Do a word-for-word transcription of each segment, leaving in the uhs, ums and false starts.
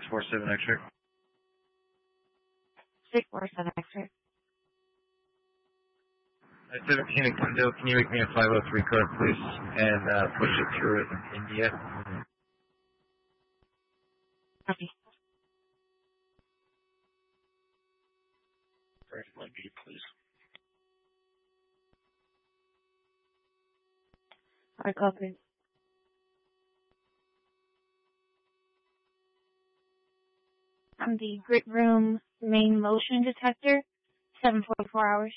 four seven X-ray. six four seven X-ray. Uh, seventeen in Glendale, can you make me a five oh three code, please? And uh, push it through in India. Copy. Right, let me, please. I copy. I'm the grit room main motion detector, seven forty-four hours.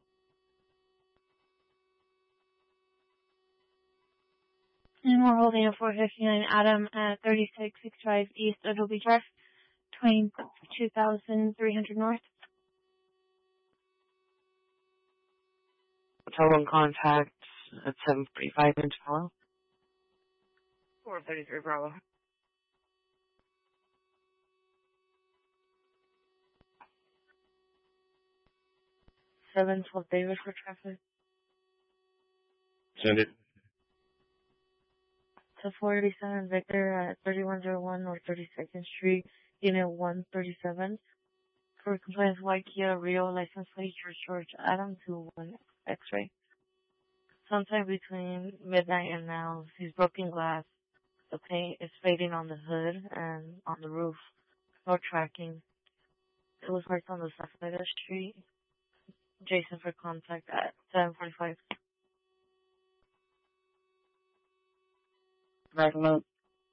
And we're holding a four fifty-nine Adam at thirty-six sixty-five East Adobe Drive, twenty-two thousand three hundred North. Telephone contact at seven forty-five inch follow. four thirty-three Bravo. seven twelve David for traffic. Send it. To four eighty-seven Victor at thirty-one oh one North thirty-second Street, Unit one thirty-seven. For compliance, white Kia Rio license plate George George Adam two one X-ray. Sometime between midnight and now, sees broken glass. The paint is fading on the hood and on the roof. No tracking. It was parked on the south side of the street. Jason for contact at seven forty-five. Back note.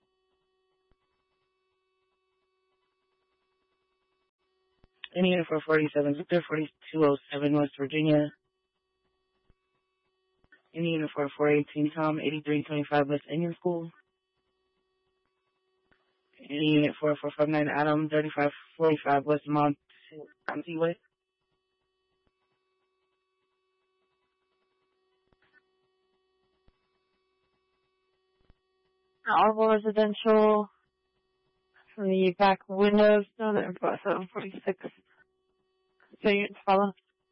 Any unit for forty-seven Victor, forty-two oh seven West Virginia. Any unit for four eighteen Tom, eighty-three twenty-five West Indian School. Any unit for four five nine Adam, thirty-five forty-five West Mont Way. Audible residential from the back windows, no, they're about seven forty-six. So you follow.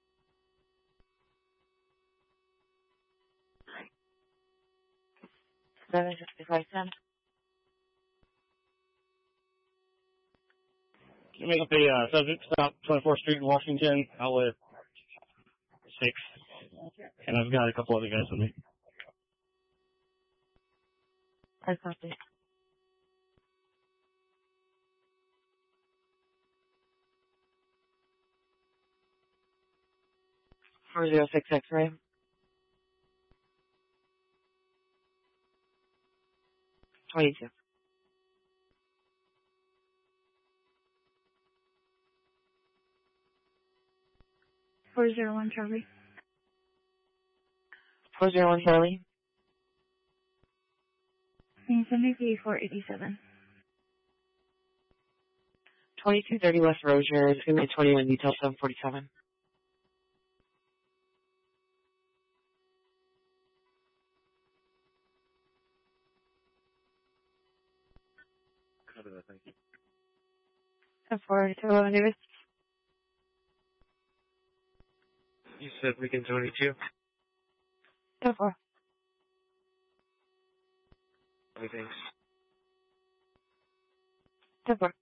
seven sixty-five ten. Can you make up a uh, subject stop twenty-fourth Street in Washington, outlet six. And I've got a couple other guys with me. I copy. four oh six X-ray. twenty-two. four oh one Charlie. four oh one Charlie. seventy-three four eighty-seven. twenty-two thirty West Rozier. It's going to be twenty-one detail seven forty-seven. Copy that, thank you. four two eleven Davis. You said weekend twenty-two? Go for. Okay, thanks. Go for.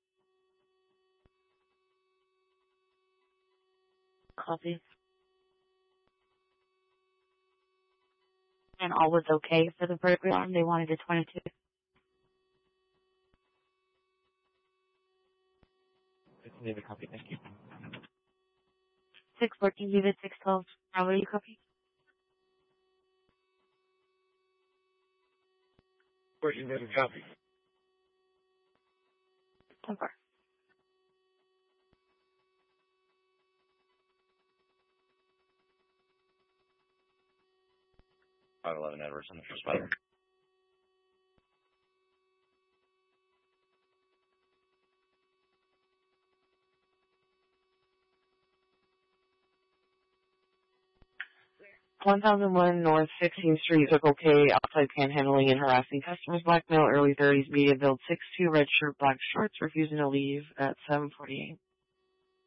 Copy. And all was okay for the program. They wanted a twenty-two. It's need a copy, thank you. six fourteen David six twelve. Bravo, you copy? fourteen doesn't copy. Go for. five eleven Edwards on the first spider. one thousand one North sixteenth Street, Circle K, outside panhandling and harassing customers, blackmail, early thirties, media build, six two, red shirt, black shorts, refusing to leave at seven forty-eight.